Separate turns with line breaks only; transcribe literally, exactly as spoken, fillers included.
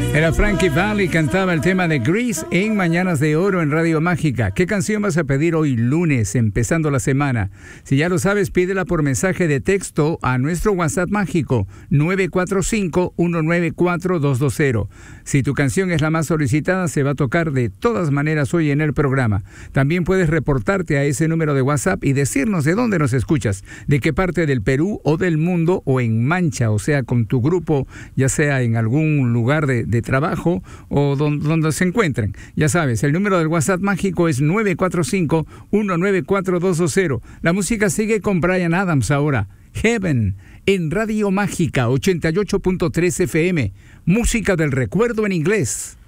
Era Frankie Valli, cantaba el tema de Grease en Mañanas de Oro en Radio Mágica. ¿Qué canción vas a pedir hoy lunes, empezando la semana? Si ya lo sabes, pídela por mensaje de texto a nuestro WhatsApp mágico nueve cuatro cinco, uno nueve cuatro, dos dos cero. Si tu canción es la más solicitada, se va a tocar de todas maneras hoy en el programa. También puedes reportarte a ese número de WhatsApp y decirnos de dónde nos escuchas, de qué parte del Perú o del mundo, o en Mancha, o sea, con tu grupo, ya sea en algún lugar de, de trabajo o donde, donde se encuentren. Ya sabes, el número del WhatsApp mágico es nueve cuatro cinco, uno nueve cuatro, dos dos cero. La música sigue con Bryan Adams ahora. Heaven, en Radio Mágica ochenta y ocho punto tres F M. Música del recuerdo en inglés.